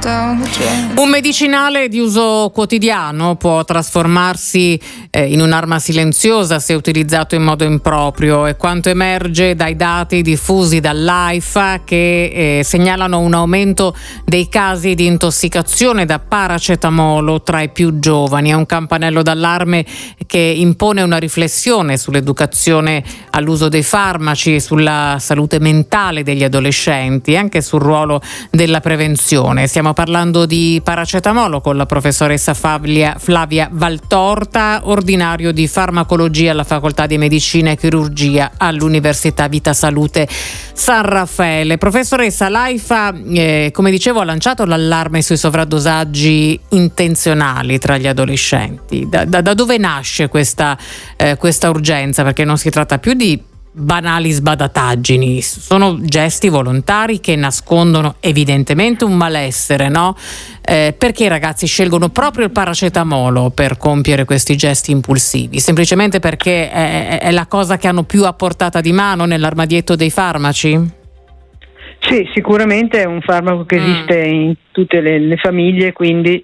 Un medicinale di uso quotidiano può trasformarsi in un'arma silenziosa se utilizzato in modo improprio, e quanto emerge dai dati diffusi dall'AIFA che segnalano un aumento dei casi di intossicazione da paracetamolo tra i più giovani. È un campanello d'allarme che impone una riflessione sull'educazione all'uso dei farmaci, sulla salute mentale degli adolescenti e anche sul ruolo della prevenzione. Stiamo parlando di paracetamolo con la professoressa Flavia Valtorta, ordinario di farmacologia alla Facoltà di Medicina e Chirurgia all'Università Vita Salute San Raffaele. Professoressa, l'AIFA, come dicevo, ha lanciato l'allarme sui sovradosaggi intenzionali tra gli adolescenti. Da dove nasce questa urgenza? Perché non si tratta più di banali sbadataggini, sono gesti volontari che nascondono evidentemente un malessere, no? Perché i ragazzi scelgono proprio il paracetamolo per compiere questi gesti impulsivi? Semplicemente perché è la cosa che hanno più a portata di mano nell'armadietto dei farmaci? Sì, sicuramente è un farmaco che esiste in tutte le famiglie, quindi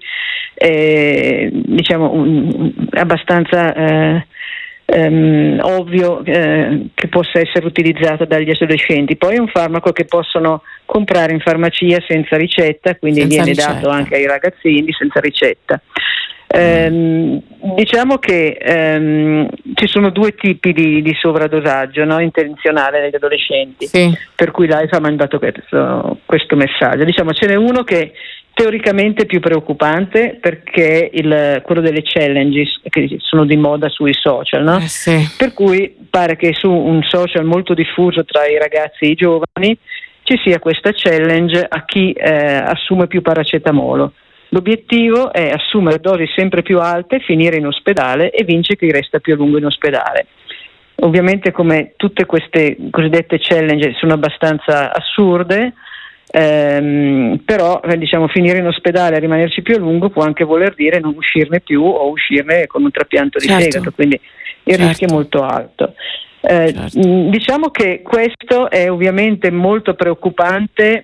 abbastanza ovvio che possa essere utilizzato dagli adolescenti. Poi è un farmaco che possono comprare in farmacia senza ricetta, quindi viene dato anche ai ragazzini senza ricetta. Diciamo che ci sono due tipi di sovradosaggio, no, intenzionale negli adolescenti, sì. Per cui l'AIFA ha mandato questo messaggio. Diciamo, ce n'è uno che teoricamente è più preoccupante, perché quello delle challenges che sono di moda sui social, no? Sì. Per cui pare che su un social molto diffuso tra i ragazzi e i giovani ci sia questa challenge a chi assume più paracetamolo. L'obiettivo è assumere dosi sempre più alte, finire in ospedale e vince chi resta più a lungo in ospedale. Ovviamente, come tutte queste cosiddette challenge, sono abbastanza assurde, però finire in ospedale e rimanerci più a lungo può anche voler dire non uscirne più o uscirne con un trapianto di fegato, quindi il rischio è molto alto. Diciamo che questo è ovviamente molto preoccupante,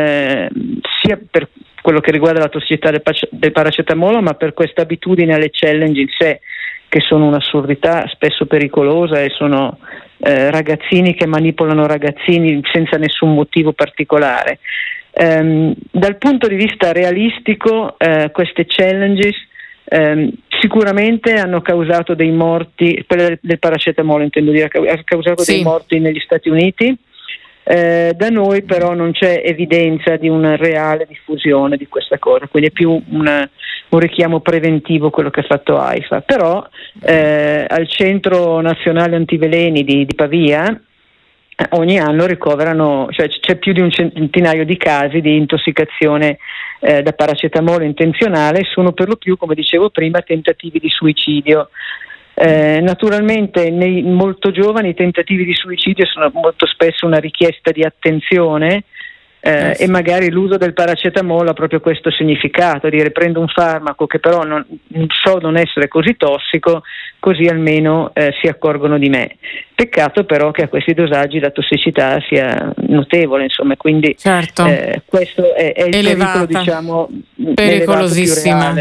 sia per quello che riguarda la tossicità del paracetamolo, ma per questa abitudine alle challenge in sé, che sono un'assurdità spesso pericolosa, e sono ragazzini che manipolano ragazzini senza nessun motivo particolare. Dal punto di vista realistico, queste challenges sicuramente hanno causato dei morti, quelle del paracetamolo intendo dire, ha causato dei morti negli Stati Uniti. Da noi però non c'è evidenza di una reale diffusione di questa cosa, quindi è più un richiamo preventivo quello che ha fatto AIFA. Però al Centro Nazionale Antiveleni di Pavia ogni anno ricoverano, c'è più di un centinaio di casi di intossicazione da paracetamolo intenzionale. Sono per lo più, come dicevo prima, tentativi di suicidio. Naturalmente nei molto giovani i tentativi di suicidio sono molto spesso una richiesta di attenzione, e magari l'uso del paracetamolo ha proprio questo significato, dire prendo un farmaco che però non so non essere così tossico, così almeno si accorgono di me. Peccato però che a questi dosaggi la tossicità sia notevole, insomma, quindi questo è il pericolo, diciamo, pericolosissima.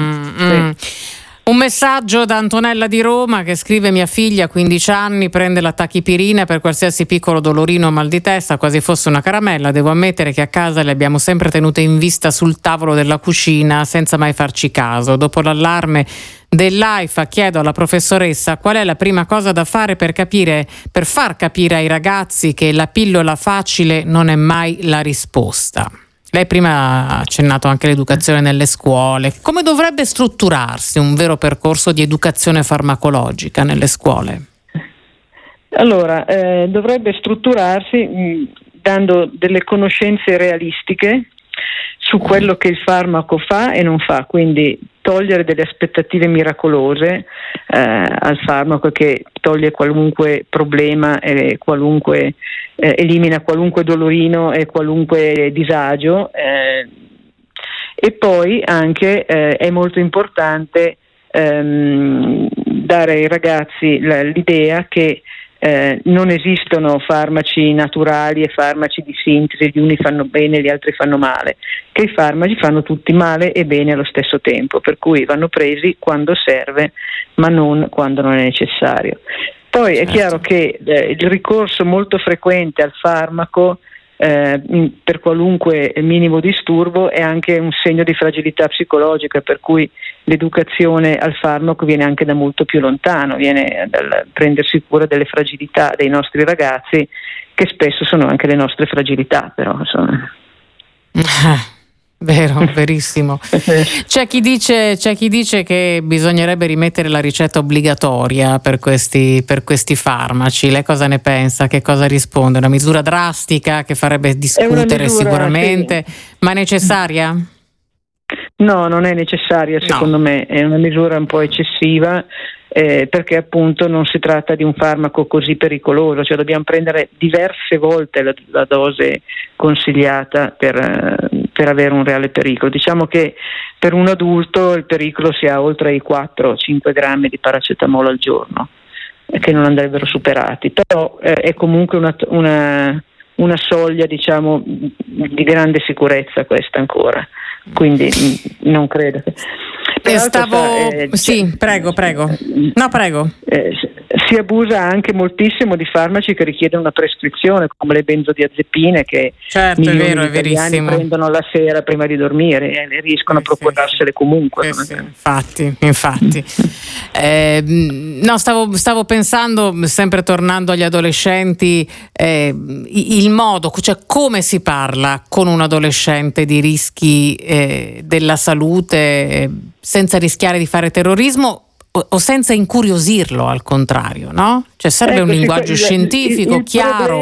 Sì. Un messaggio da Antonella di Roma, che scrive: mia figlia, 15 anni, prende la tachipirina per qualsiasi piccolo dolorino o mal di testa, quasi fosse una caramella. Devo ammettere che a casa le abbiamo sempre tenute in vista sul tavolo della cucina senza mai farci caso. Dopo l'allarme dell'AIFA chiedo alla professoressa qual è la prima cosa da fare per far capire ai ragazzi che la pillola facile non è mai la risposta. Lei prima ha accennato anche all'educazione nelle scuole. Come dovrebbe strutturarsi un vero percorso di educazione farmacologica nelle scuole? Allora, dovrebbe strutturarsi dando delle conoscenze realistiche su quello che il farmaco fa e non fa, quindi togliere delle aspettative miracolose al farmaco, che toglie qualunque problema e elimina qualunque dolorino e qualunque disagio, e poi anche è molto importante dare ai ragazzi l'idea che non esistono farmaci naturali e farmaci di sintesi, gli uni fanno bene, gli altri fanno male, che i farmaci fanno tutti male e bene allo stesso tempo, per cui vanno presi quando serve ma non quando non è necessario. Poi è chiaro che il ricorso molto frequente al farmaco per qualunque minimo disturbo è anche un segno di fragilità psicologica, per cui l'educazione al farmaco viene anche da molto più lontano, viene dal prendersi cura delle fragilità dei nostri ragazzi, che spesso sono anche le nostre fragilità, però insomma. Vero, verissimo. C'è chi dice che bisognerebbe rimettere la ricetta obbligatoria per questi farmaci. Lei cosa ne pensa? Che cosa risponde? Una misura drastica che farebbe discutere sicuramente, sì. Ma necessaria? No, non è necessaria secondo me, è una misura un po' eccessiva, perché appunto non si tratta di un farmaco così pericoloso, cioè dobbiamo prendere diverse volte la dose consigliata per avere un reale pericolo. Diciamo che per un adulto il pericolo si ha oltre i 4-5 grammi di paracetamolo al giorno, che non andrebbero superati, però è comunque una soglia, diciamo, di grande sicurezza questa ancora, quindi non credo che... Sì, prego. No, prego. Si abusa anche moltissimo di farmaci che richiedono una prescrizione, come le benzodiazepine, che milioni di italiani prendono la sera prima di dormire e riescono a procurarsele comunque. Infatti. No, stavo pensando, sempre tornando agli adolescenti, il modo, cioè come si parla con un adolescente di rischi della salute senza rischiare di fare terrorismo o senza incuriosirlo, al contrario, no? Cioè serve un linguaggio scientifico chiaro.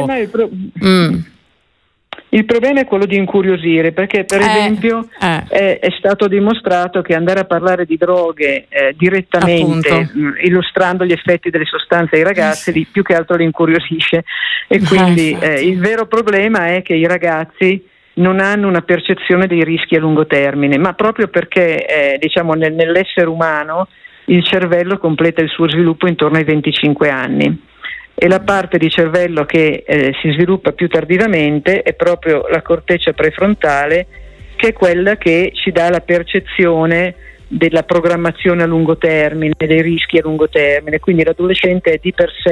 Il problema è quello di incuriosire, perché per esempio è stato dimostrato che andare a parlare di droghe direttamente, illustrando gli effetti delle sostanze ai ragazzi, più che altro li incuriosisce, e quindi il vero problema è che i ragazzi non hanno una percezione dei rischi a lungo termine, ma proprio perché diciamo nell'essere umano il cervello completa il suo sviluppo intorno ai 25 anni e la parte di cervello che si sviluppa più tardivamente è proprio la corteccia prefrontale, che è quella che ci dà la percezione della programmazione a lungo termine, dei rischi a lungo termine. Quindi l'adolescente è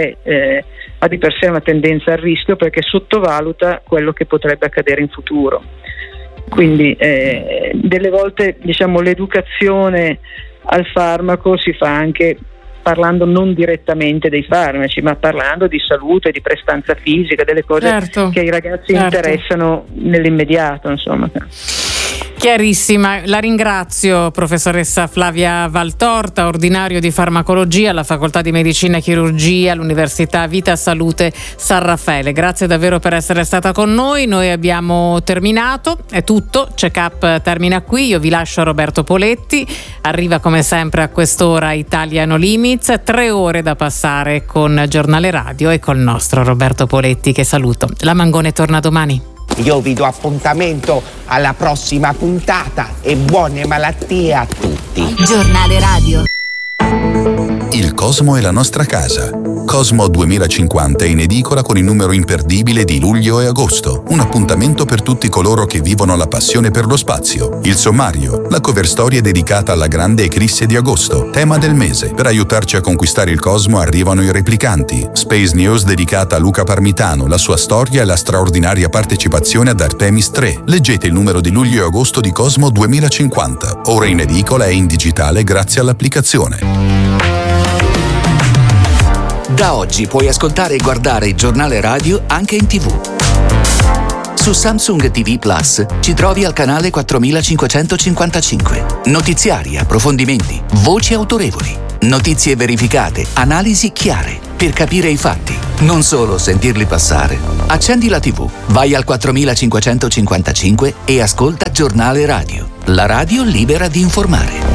ha di per sé una tendenza al rischio, perché sottovaluta quello che potrebbe accadere in futuro. Quindi delle volte, diciamo, l'educazione al farmaco si fa anche parlando non direttamente dei farmaci, ma parlando di salute, di prestanza fisica, delle cose che ai ragazzi interessano nell'immediato, insomma. Chiarissima, la ringrazio, professoressa Flavia Valtorta, ordinario di farmacologia alla Facoltà di Medicina e Chirurgia all'Università Vita Salute San Raffaele. Grazie davvero per essere stata con noi. Noi abbiamo terminato, è tutto, Check Up termina qui, io vi lascio a Roberto Poletti, arriva come sempre a quest'ora Italia No Limits, 3 ore da passare con Giornale Radio e col nostro Roberto Poletti, che saluto. La Mangone torna domani. Io vi do appuntamento alla prossima puntata e buone malattie a tutti. Giornale Radio. Il Cosmo è la nostra casa. Cosmo 2050 è in edicola con il numero imperdibile di luglio e agosto. Un appuntamento per tutti coloro che vivono la passione per lo spazio. Il sommario, la cover storia dedicata alla grande eclisse di agosto, tema del mese. Per aiutarci a conquistare il Cosmo arrivano i replicanti. Space News dedicata a Luca Parmitano, la sua storia e la straordinaria partecipazione ad Artemis 3. Leggete il numero di luglio e agosto di Cosmo 2050. Ora in edicola e in digitale grazie all'applicazione. Da oggi puoi ascoltare e guardare il Giornale Radio anche in TV. Su Samsung TV Plus ci trovi al canale 4555. Notiziari, approfondimenti, voci autorevoli, notizie verificate, analisi chiare, per capire i fatti, non solo sentirli passare. Accendi la TV, vai al 4555 e ascolta Giornale Radio, la radio libera di informare.